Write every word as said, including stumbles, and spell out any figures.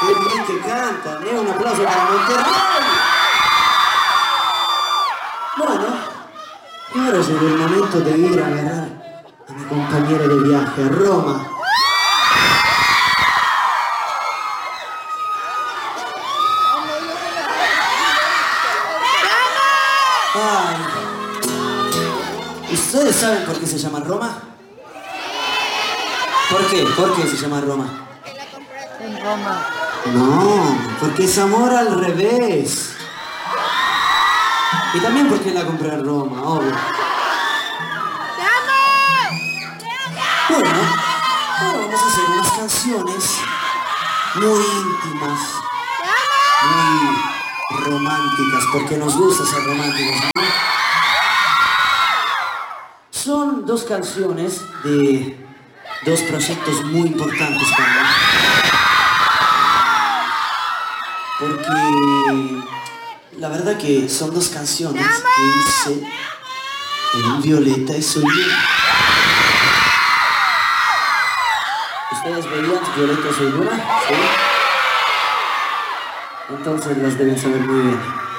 Qué bien que cantan, ¿eh? Un aplauso para Monterrey. Bueno, y ahora llegó el momento de ir a agarrar a mi compañero de viaje a Roma. Ay. ¿Ustedes saben por qué se llama Roma? ¿Por qué? ¿Por qué se llama Roma? En Roma. No, porque es amor al revés. Y también porque la compré en Roma, obvio. Bueno, ahora vamos a hacer unas canciones muy íntimas, muy románticas, porque nos gusta ser románticos, ¿no? Son dos canciones de dos proyectos muy importantes para mí. Porque la verdad que son dos canciones que hice en Violeta y Soy Luna. ¿Ustedes veían Violeta y Soy Luna? ¿Sí? Entonces las deben saber muy bien.